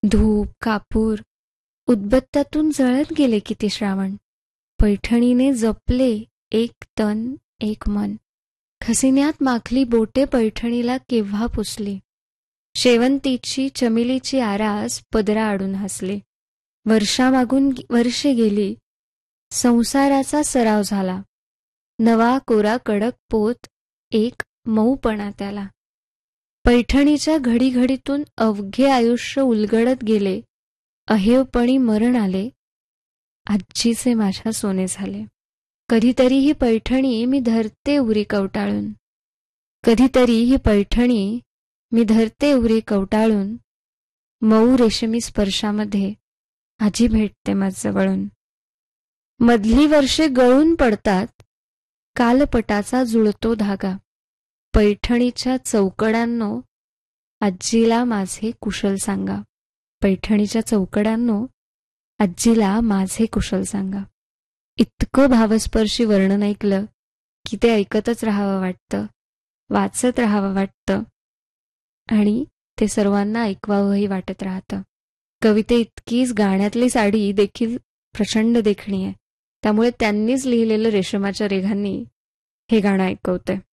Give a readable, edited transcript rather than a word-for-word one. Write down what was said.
धूप कापूर उदबत्त्यातून जळत गेले किती श्रावण. पैठणीने जपले एक तन एक मन. खसिन्यात माखली बोटे पैठणीला केव्हा पुसली. शेवंतीची चमेलीची आरास पदरा आडून हसली. वर्षामागून वर्षे गेली, संसाराचा सराव झाला. नवा कोरा कडक पोत एक मऊपणा त्याला. पैठणीच्या घडीघडीतून अवघे आयुष्य उलगडत गेले. अहेवपणी मरण आले, आजीचे माझ्या सोने झाले. कधीतरी ही पैठणी मी धरते उरी कवटाळून. कधीतरी ही पैठणी मी धरते उरी कवटाळून. मऊ रेशमी स्पर्शामध्ये आजी भेटते मज जवळून. मधली वर्षे गळून पडतात, कालपटाचा जुळतो धागा. पैठणीच्या चौकड्यांनो आजीला माझे कुशल सांगा. पैठणीच्या चौकड्यांनो आजीला माझे कुशल सांगा. इतकं भावस्पर्शी वर्णन ऐकलं की ते ऐकतच राहावं वाटतं, वाचत राहावं वाटतं आणि ते सर्वांना ऐकवावंही वाटत राहतं. कविते इतकीच गाण्यातली साडी देखील प्रचंड देखणी आहे. त्यामुळे त्यांनीच लिहिलेलं रेशमाच्या रेघांनी हे गाणं ऐकवते.